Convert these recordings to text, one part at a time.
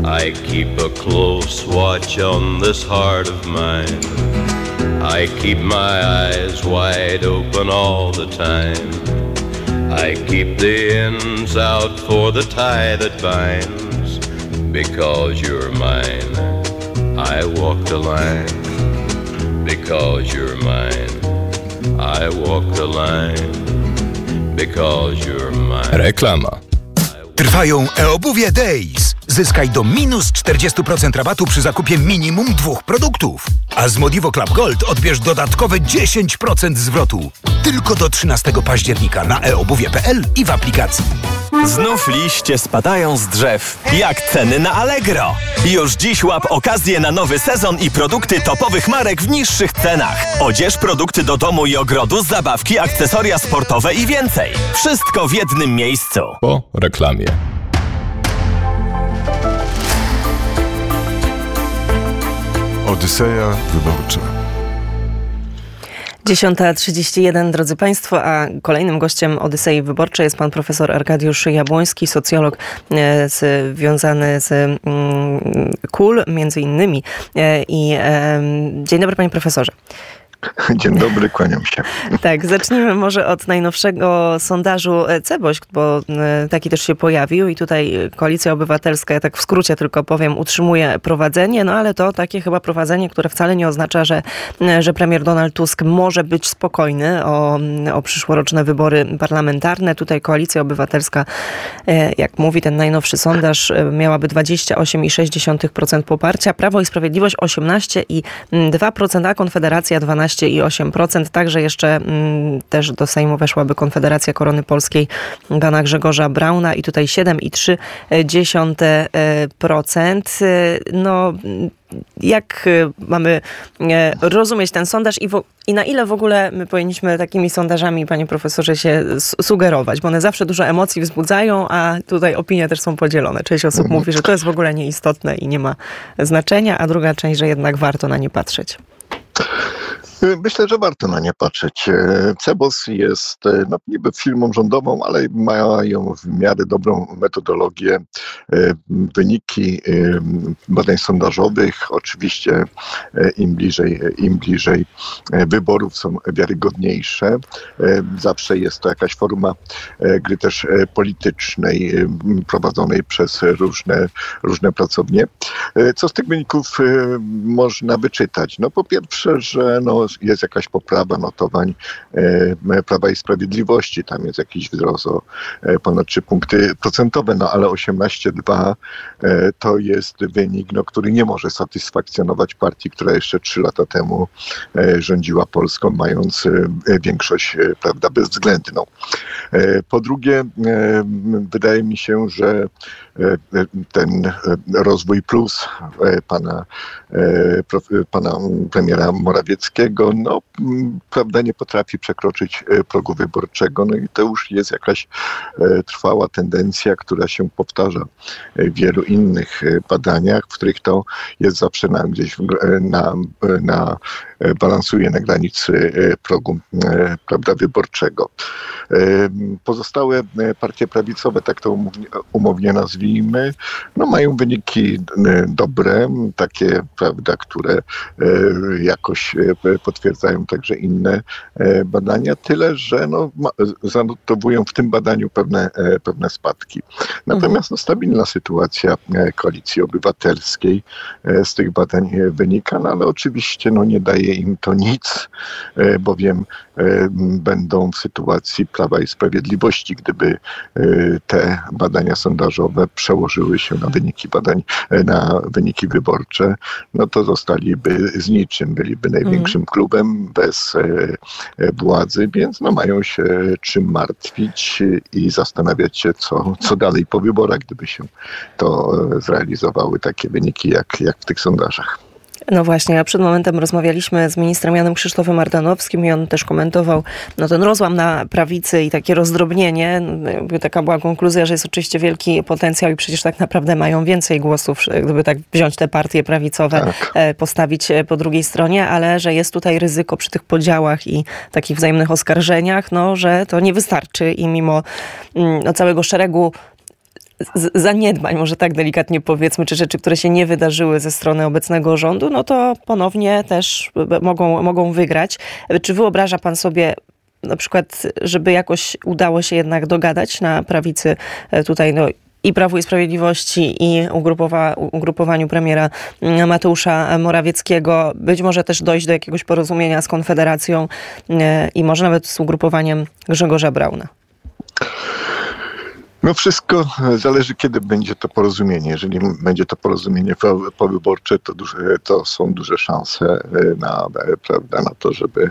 I keep a close watch on this heart of mine. I keep my eyes wide open all the time. I keep the ends out for the tie that binds. Because you're mine, I walk the line. Because you're mine, I walk the line. Because you're mine. Reklama. Trwają eObuwie Days. Zyskaj do minus 40% rabatu przy zakupie minimum 2 produktów. A z Modivo Club Gold odbierz dodatkowe 10% zwrotu. Tylko do 13 października na eobuwie.pl i w aplikacji. Znów liście spadają z drzew. Jak ceny na Allegro. Już dziś łap okazję na nowy sezon i produkty topowych marek w niższych cenach. Odzież, produkty do domu i ogrodu, zabawki, akcesoria sportowe i więcej. Wszystko w jednym miejscu. Po reklamie. Odyseja wyborcza. 10:31, drodzy Państwo, a kolejnym gościem Odysei Wyborczej jest pan profesor Arkadiusz Jabłoński, socjolog związany z KUL między innymi. Dzień dobry, panie profesorze. Dzień dobry, kłaniam się. Tak, zacznijmy może od najnowszego sondażu CBOŚ, bo taki też się pojawił i tutaj Koalicja Obywatelska, ja tak w skrócie tylko powiem, utrzymuje prowadzenie, no ale to takie chyba prowadzenie, które wcale nie oznacza, że premier Donald Tusk może być spokojny o przyszłoroczne wybory parlamentarne. Tutaj Koalicja Obywatelska, jak mówi ten najnowszy sondaż, miałaby 28,6% poparcia, Prawo i Sprawiedliwość 18,2%, a Konfederacja 12,8%. Także jeszcze też do Sejmu weszłaby Konfederacja Korony Polskiej pana Grzegorza Brauna i tutaj 7,3%. No, jak mamy rozumieć ten sondaż i na ile w ogóle my powinniśmy takimi sondażami, panie profesorze, się sugerować? Bo one zawsze dużo emocji wzbudzają, a tutaj opinie też są podzielone. Część osób mówi, że to jest w ogóle nieistotne i nie ma znaczenia, a druga część, że jednak warto na nie patrzeć. Myślę, że warto na nie patrzeć. CBOS jest niby firmą rządową, ale mają w miarę dobrą metodologię. Wyniki badań sondażowych, oczywiście im bliżej wyborów są wiarygodniejsze. Zawsze jest to jakaś forma gry też politycznej prowadzonej przez różne pracownie. Co z tych wyników można wyczytać? No po pierwsze, że jest jakaś poprawa notowań Prawa i Sprawiedliwości. Tam jest jakiś wzrost o ponad 3 punkty procentowe, ale 18,2 to jest wynik, który nie może satysfakcjonować partii, która jeszcze 3 lata temu rządziła Polską, mając większość, prawda, bezwzględną. Po drugie, wydaje mi się, że ten rozwój plus pana premiera Morawieckiego, prawda, nie potrafi przekroczyć progu wyborczego. I to już jest jakaś trwała tendencja, która się powtarza w wielu innych badaniach, w których to jest zawsze gdzieś balansuje na granicy progu, prawda, wyborczego. Pozostałe partie prawicowe, tak to umownie nazwijmy, mają wyniki dobre, takie, prawda, które jakoś potwierdzają także inne badania, tyle że zanotowują w tym badaniu pewne spadki. Natomiast stabilna sytuacja Koalicji Obywatelskiej z tych badań wynika, ale oczywiście nie daje im to nic, bowiem będą w sytuacji Prawa i Sprawiedliwości, gdyby te badania sondażowe przełożyły się na wyniki badań, na wyniki wyborcze, to zostaliby z niczym, byliby największym klubem bez władzy, więc mają się czym martwić i zastanawiać się, co dalej po wyborach, gdyby się to zrealizowały takie wyniki jak w tych sondażach. No właśnie, a przed momentem rozmawialiśmy z ministrem Janem Krzysztofem Ardanowskim i on też komentował ten rozłam na prawicy i takie rozdrobnienie. Taka była konkluzja, że jest oczywiście wielki potencjał i przecież tak naprawdę mają więcej głosów, gdyby tak wziąć te partie prawicowe, postawić po drugiej stronie, ale że jest tutaj ryzyko przy tych podziałach i takich wzajemnych oskarżeniach, że to nie wystarczy i mimo całego szeregu zaniedbań, może tak delikatnie powiedzmy, czy rzeczy, które się nie wydarzyły ze strony obecnego rządu, no to ponownie też mogą wygrać. Czy wyobraża pan sobie na przykład, żeby jakoś udało się jednak dogadać na prawicy tutaj, i Prawu i Sprawiedliwości, i ugrupowaniu premiera Mateusza Morawieckiego, być może też dojść do jakiegoś porozumienia z Konfederacją i może nawet z ugrupowaniem Grzegorza Brauna? No wszystko zależy, kiedy będzie to porozumienie. Jeżeli będzie to porozumienie powyborcze, to są duże szanse na to, żeby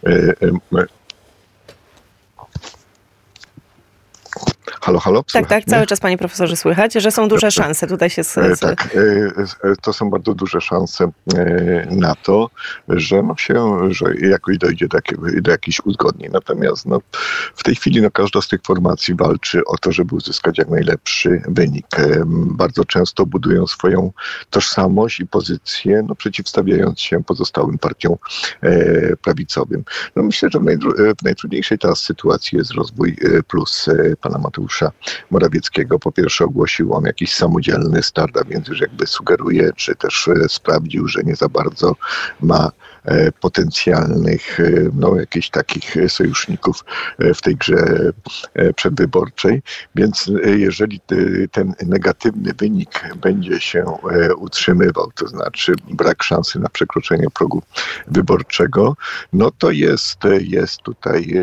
Halo? Tak, cały czas, panie profesorze, słychać, że są duże szanse. Tutaj się... Tak, to są bardzo duże szanse na to, że jakoś dojdzie do jakichś uzgodnień. Natomiast w tej chwili każda z tych formacji walczy o to, żeby uzyskać jak najlepszy wynik. Bardzo często budują swoją tożsamość i pozycję, przeciwstawiając się pozostałym partiom prawicowym. Myślę, że w najtrudniejszej teraz sytuacji jest Rozwój Plus pana Mateusza Morawieckiego. Po pierwsze ogłosił on jakiś samodzielny start, a więc już jakby sugeruje, czy też sprawdził, że nie za bardzo ma potencjalnych jakichś takich sojuszników w tej grze przedwyborczej. Więc jeżeli ten negatywny wynik będzie się utrzymywał, to znaczy brak szansy na przekroczenie progu wyborczego, to jest tutaj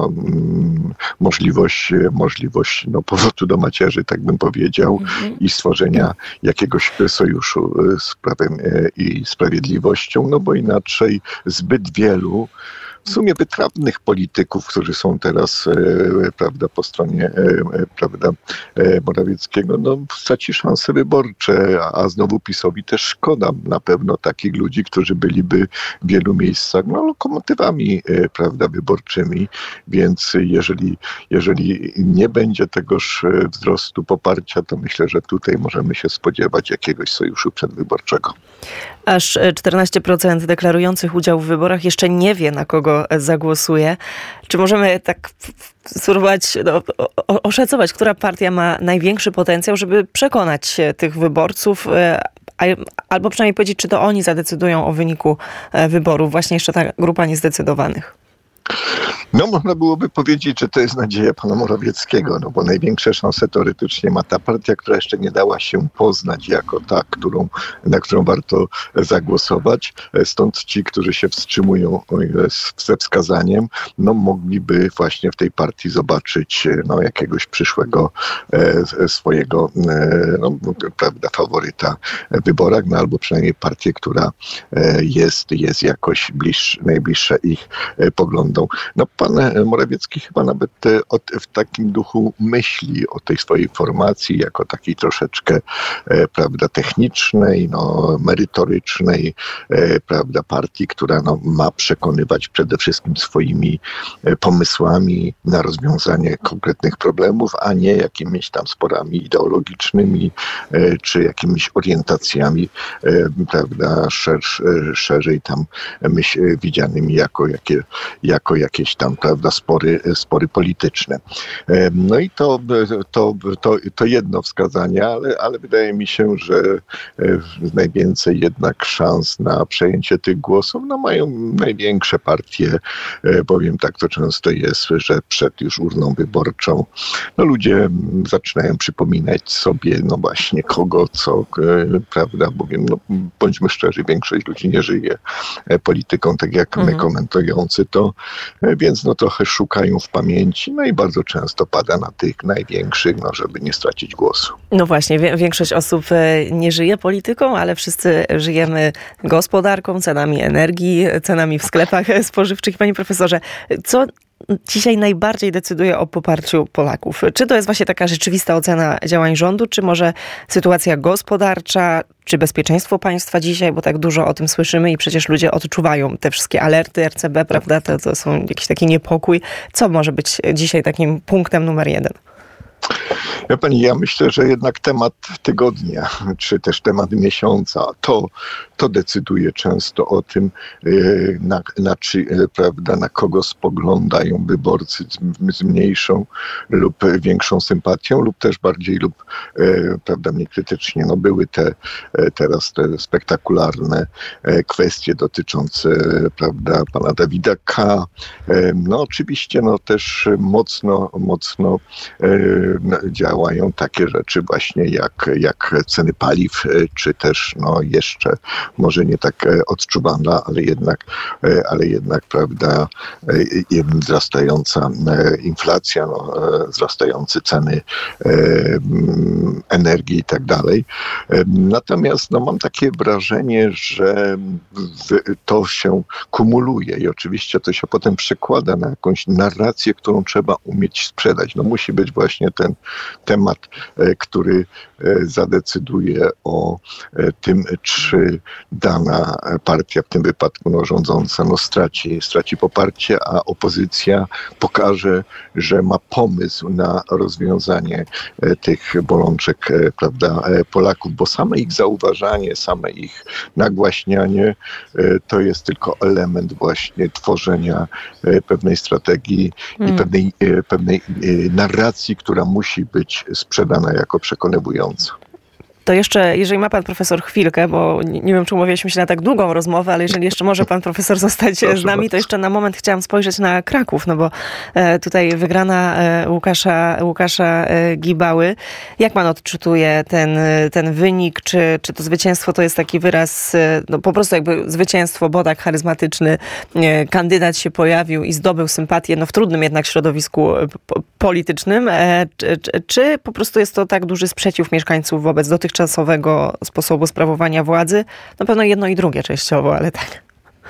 możliwość powrotu do macierzy, tak bym powiedział, i stworzenia jakiegoś sojuszu z Prawem i Sprawiedliwością, bo inaczej zbyt wielu w sumie wytrawnych polityków, którzy są teraz po stronie Morawieckiego, straci szanse wyborcze, a znowu PiS-owi też szkoda na pewno takich ludzi, którzy byliby w wielu miejscach lokomotywami wyborczymi, więc jeżeli nie będzie tegoż wzrostu poparcia, to myślę, że tutaj możemy się spodziewać jakiegoś sojuszu przedwyborczego. Aż 14% deklarujących udział w wyborach jeszcze nie wie, na kogo zagłosuje. Czy możemy tak spróbować oszacować, która partia ma największy potencjał, żeby przekonać tych wyborców, albo przynajmniej powiedzieć, czy to oni zadecydują o wyniku wyborów, właśnie jeszcze ta grupa niezdecydowanych? Można byłoby powiedzieć, że to jest nadzieja pana Morawieckiego, bo największe szanse teoretycznie ma ta partia, która jeszcze nie dała się poznać jako ta, na którą warto zagłosować. Stąd ci, którzy się wstrzymują ze wskazaniem, mogliby właśnie w tej partii zobaczyć jakiegoś przyszłego swojego faworyta w wyborach, albo przynajmniej partię, która jest jakoś najbliższa ich poglądom. Pan Morawiecki chyba nawet w takim duchu myśli o tej swojej formacji jako takiej troszeczkę technicznej, merytorycznej partii, która ma przekonywać przede wszystkim swoimi pomysłami na rozwiązanie konkretnych problemów, a nie jakimiś tam sporami ideologicznymi czy jakimiś orientacjami szerzej tam widzianymi jako jakieś tam spory polityczne. I to jedno wskazanie, ale wydaje mi się, że najwięcej jednak szans na przejęcie tych głosów mają największe partie, bowiem tak to często jest, że przed już urną wyborczą ludzie zaczynają przypominać sobie właśnie kogo, co, bowiem bądźmy szczerzy, większość ludzi nie żyje polityką tak jak my komentujący to, więc trochę szukają w pamięci, i bardzo często pada na tych największych, żeby nie stracić głosu. Właśnie, większość osób nie żyje polityką, ale wszyscy żyjemy gospodarką, cenami energii, cenami w sklepach spożywczych. Panie profesorze, co dzisiaj najbardziej decyduje o poparciu Polaków? Czy to jest właśnie taka rzeczywista ocena działań rządu, czy może sytuacja gospodarcza, czy bezpieczeństwo państwa dzisiaj, bo tak dużo o tym słyszymy i przecież ludzie odczuwają te wszystkie alerty RCB, prawda? To są jakiś taki niepokój. Co może być dzisiaj takim punktem numer 1? Ja pani, ja myślę, że jednak temat tygodnia, czy też temat miesiąca, to decyduje często o tym, na kogo spoglądają wyborcy z mniejszą lub większą sympatią, lub też bardziej lub mniej krytycznie. No były teraz te spektakularne kwestie dotyczące pana Dawida K. No oczywiście też mocno działają takie rzeczy właśnie jak ceny paliw, czy też jeszcze może nie tak odczuwana, ale jednak wzrastająca inflacja, wzrastające ceny energii i tak dalej. Natomiast mam takie wrażenie, że to się kumuluje i oczywiście to się potem przekłada na jakąś narrację, którą trzeba umieć sprzedać. Musi być właśnie ten temat, który zadecyduje o tym, czy dana partia, w tym wypadku rządząca, straci poparcie, a opozycja pokaże, że ma pomysł na rozwiązanie tych bolączek, Polaków, bo same ich zauważanie, same ich nagłaśnianie to jest tylko element właśnie tworzenia pewnej strategii i pewnej narracji, która musi być sprzedana jako przekonywująca. To jeszcze, jeżeli ma pan profesor chwilkę, bo nie wiem, czy umawialiśmy się na tak długą rozmowę, ale jeżeli jeszcze może pan profesor zostać z nami, to jeszcze na moment chciałam spojrzeć na Kraków, bo tutaj wygrana Łukasza Gibały. Jak pan odczytuje ten wynik? Czy to zwycięstwo to jest taki wyraz, po prostu jakby zwycięstwo, bo tak charyzmatyczny kandydat się pojawił i zdobył sympatię, w trudnym jednak środowisku politycznym, czy po prostu jest to tak duży sprzeciw mieszkańców wobec dotychczasowego sposobu sprawowania władzy? Na pewno jedno i drugie częściowo, ale tak.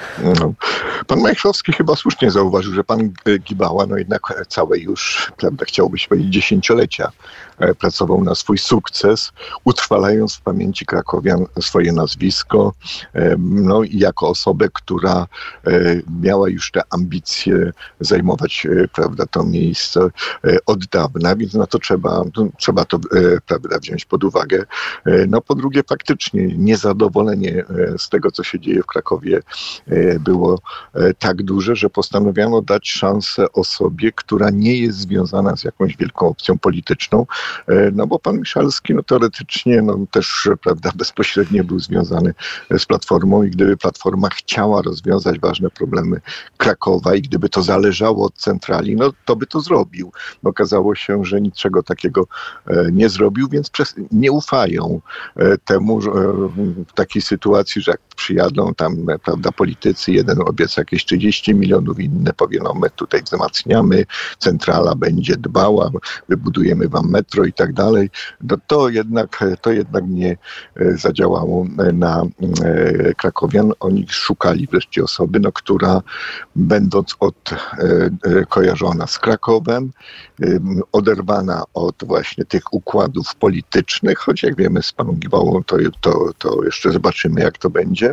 Pan Majchrowski chyba słusznie zauważył, że pan Gibała jednak całe już, chciałoby się powiedzieć, dziesięciolecia pracował na swój sukces, utrwalając w pamięci krakowian swoje nazwisko, i jako osobę, która miała już te ambicje zajmować, to miejsce od dawna, więc to trzeba to wziąć pod uwagę. Po drugie, faktycznie niezadowolenie z tego, co się dzieje w Krakowie, było tak duże, że postanowiono dać szansę osobie, która nie jest związana z jakąś wielką opcją polityczną, bo pan Miszalski teoretycznie też bezpośrednio był związany z Platformą i gdyby Platforma chciała rozwiązać ważne problemy Krakowa i gdyby to zależało od centrali, to by to zrobił. Okazało się, że niczego takiego nie zrobił, więc nie ufają temu, że w takiej sytuacji, że jak przyjadą tam, politycy, jeden obieca jakieś 30 milionów, inny powie, my tutaj wzmacniamy, centrala będzie dbała, wybudujemy wam metro i tak dalej. To jednak nie zadziałało na krakowian. Oni szukali wreszcie osoby, która będąc kojarzona z Krakowem, oderwana od właśnie tych układów politycznych, choć jak wiemy z panem Gibałą, to jeszcze zobaczymy, jak to będzie.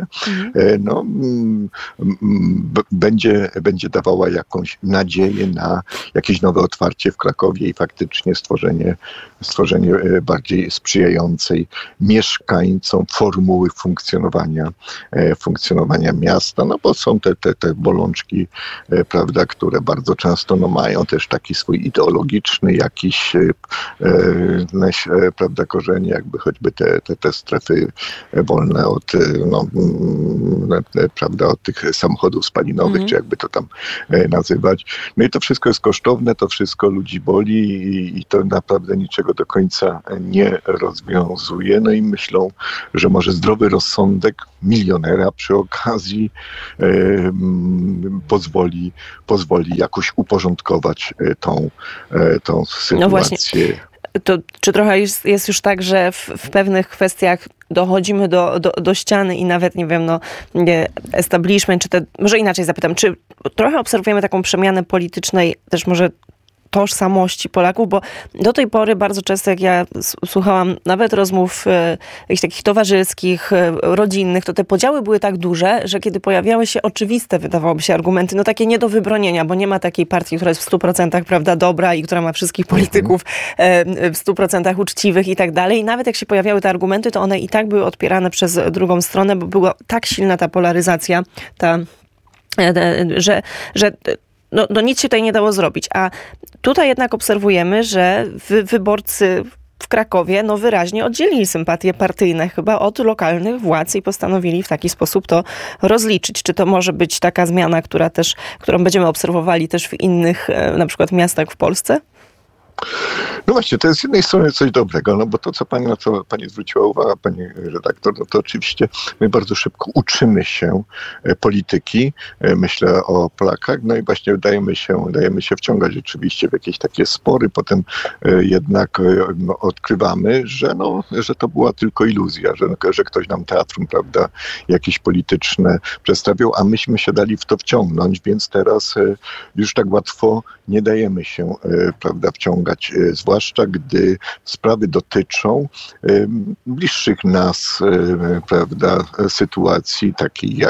Będzie dawała jakąś nadzieję na jakieś nowe otwarcie w Krakowie i faktycznie stworzenie bardziej sprzyjającej mieszkańcom formuły funkcjonowania miasta, bo są te bolączki, które bardzo często mają też taki swój ideologiczny jakiś korzenie, jakby choćby te strefy wolne od tych samochodów spalinowych, czy jakby to tam nazywać. I to wszystko jest kosztowne, to wszystko ludzi boli i to naprawdę niczego do końca nie rozwiązuje. I myślą, że może zdrowy rozsądek milionera przy okazji pozwoli jakoś uporządkować tą sytuację. No właśnie. To czy trochę jest już tak, że w pewnych kwestiach dochodzimy do ściany i nawet, nie wiem, establishment, może inaczej zapytam, czy trochę obserwujemy taką przemianę politycznej, też może tożsamości Polaków, bo do tej pory bardzo często, jak ja słuchałam nawet rozmów jakichś takich towarzyskich, rodzinnych, to te podziały były tak duże, że kiedy pojawiały się oczywiste, wydawałoby się, argumenty, no takie nie do wybronienia, bo nie ma takiej partii, która jest w 100% prawda, dobra i która ma wszystkich polityków w 100% uczciwych i tak dalej. I nawet jak się pojawiały te argumenty, to one i tak były odpierane przez drugą stronę, bo była tak silna ta polaryzacja, że nic się tutaj nie dało zrobić. A tutaj jednak obserwujemy, że wyborcy w Krakowie wyraźnie oddzielili sympatie partyjne chyba od lokalnych władz i postanowili w taki sposób to rozliczyć. Czy to może być taka zmiana, którą będziemy obserwowali też w innych na przykład miastach w Polsce? No właśnie, to jest z jednej strony coś dobrego, no bo to, na co pani zwróciła uwagę, pani redaktor, no to oczywiście my bardzo szybko uczymy się polityki, myślę o Polakach, no i właśnie dajemy się wciągać rzeczywiście w jakieś takie spory, potem jednak odkrywamy, że to była tylko iluzja, że ktoś nam teatrum, prawda, jakieś polityczne przedstawiał, a myśmy się dali w to wciągnąć, więc teraz już tak łatwo nie dajemy się, prawda, wciągać, zwłaszcza gdy sprawy dotyczą bliższych nas, prawda, sytuacji takich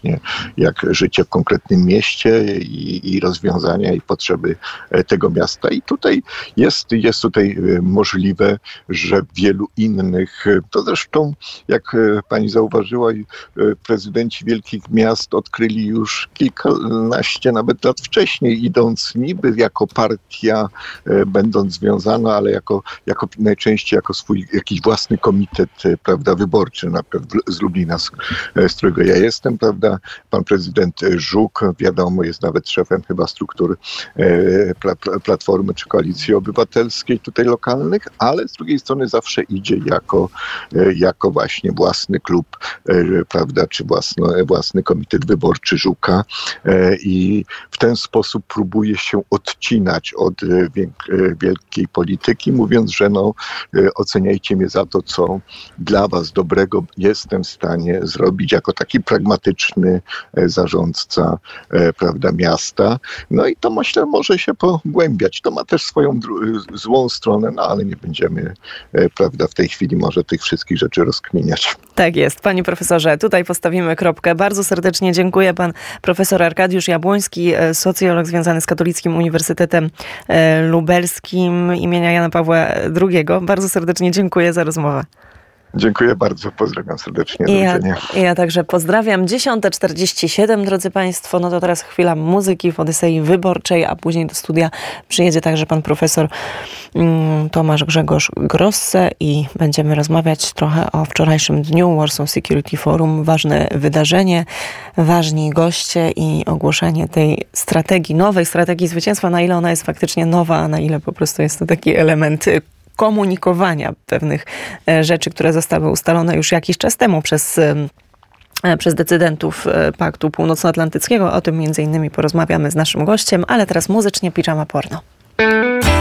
jak życie w konkretnym mieście i rozwiązania i potrzeby tego miasta. I tutaj jest możliwe, że wielu innych, to zresztą jak pani zauważyła, prezydenci wielkich miast odkryli już kilkanaście nawet lat wcześniej, idąc niby jako partia, będąc związana, ale jako najczęściej jako swój jakiś własny komitet, prawda, wyborczy, na przykład z Lublina, z którego ja jestem, prawda, pan prezydent Żuk, wiadomo, jest nawet szefem chyba struktur Platformy czy Koalicji Obywatelskiej tutaj lokalnych, ale z drugiej strony zawsze idzie jako właśnie własny klub, prawda, czy własny komitet wyborczy Żuka i w ten sposób próbuje się odcinać od wielkiej polityki, mówiąc, że oceniajcie mnie za to, co dla was dobrego jestem w stanie zrobić jako taki pragmatyczny zarządca, prawda, miasta. No i to myślę może się pogłębiać. To ma też swoją złą stronę, ale nie będziemy, prawda, w tej chwili może tych wszystkich rzeczy rozkminiać. Tak jest. Panie profesorze, tutaj postawimy kropkę. Bardzo serdecznie dziękuję. Pan profesor Arkadiusz Jabłoński, socjolog związany z Katolickim Uniwersytetem Lubelskim imienia Jana Pawła II. Bardzo serdecznie dziękuję za rozmowę. Dziękuję bardzo, pozdrawiam serdecznie. Do widzenia. Ja także pozdrawiam. 10:47, drodzy Państwo. No to teraz chwila muzyki w Odysei Wyborczej, a później do studia przyjedzie także pan profesor Tomasz Grzegorz Grosse i będziemy rozmawiać trochę o wczorajszym dniu Warsaw Security Forum. Ważne wydarzenie, ważni goście i ogłoszenie tej strategii, nowej strategii zwycięstwa, na ile ona jest faktycznie nowa, a na ile po prostu jest to taki element komunikowania pewnych rzeczy, które zostały ustalone już jakiś czas temu przez decydentów Paktu Północnoatlantyckiego. O tym między innymi porozmawiamy z naszym gościem, ale teraz muzycznie Pijama Porno.